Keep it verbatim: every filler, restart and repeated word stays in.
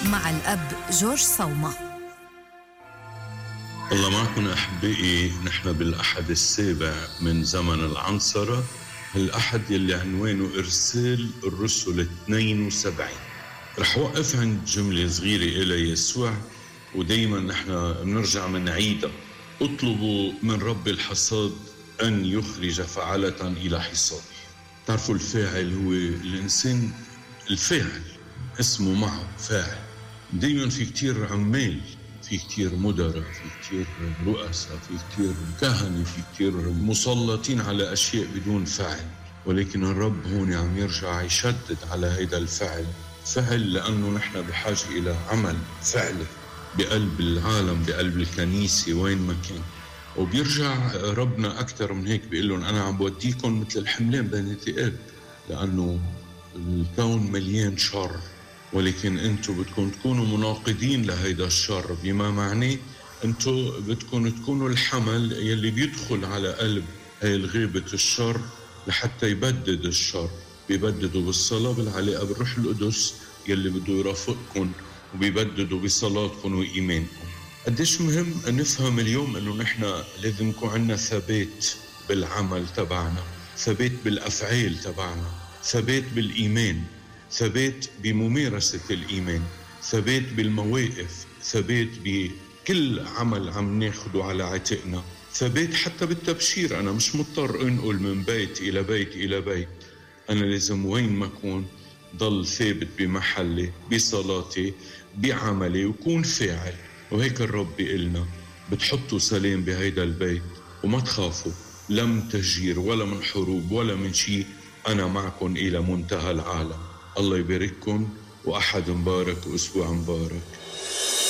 مع الأب جورج صومة. الله معكم أحبائي. نحن بالأحد السابع من زمن العنصرة، الأحد يلي عنوانه إرسال الرسل اثنين وسبعين. رح وقف عند جملة صغيرة إلى يسوع، ودايما نحن بنرجع من عيدة: اطلبوا من رب الحصاد أن يخرج فعلة إلى حصاده. تعرفوا الفاعل هو الإنسان، الفاعل اسمه معه فاعل. دايما في كتير عمال، في كتير مدراء، في كتير رؤساء، في كتير كهنة، في كتير مسلطين على أشياء بدون فعل. ولكن الرب هون عم يرجع يشدد على هيدا الفعل، فعل لأنه نحن بحاجة إلى عمل فعلي بقلب العالم، بقلب الكنيسة وين ما كان. وبيرجع ربنا أكتر من هيك، بيقول لهم أنا عم بوديكم مثل الحملان بين الذئاب، لأنه الكون مليان شر، ولكن أنتوا بدكم تكونوا مناقضين لهيدا الشر، بما معناه أنتوا بدكم تكونوا الحمل يلي بيدخل على قلب هاي الغيبة الشر لحتى يبدد الشر. بيبددوا بالصلاة بالعلاقة بالروح القدس يلي بده يرافقكم، وبيبددوا بصلاتكم وإيمانكم. قديش مهم نفهم اليوم أنه نحن لازم يكون عندنا ثبات بالعمل تبعنا، ثبات بالأفعال تبعنا، ثبات بالإيمان، ثبات بممارسة الإيمان، ثبات بالمواقف، ثبات بكل عمل عم ناخده على عاتقنا، ثبات حتى بالتبشير. أنا مش مضطر أنقل من بيت إلى بيت إلى بيت، أنا لازم وين ما أكون ضل ثابت بمحلي، بصلاتي، بعملي، وكون فاعل. وهيك الرب بيقلنا بتحطوا سلام بهيدا البيت وما تخافوا، لا من تهجير ولا من حروب ولا من شيء، أنا معكم إلى منتهى العالم. الله يبارككم، وأحد مبارك وأسبوع مبارك.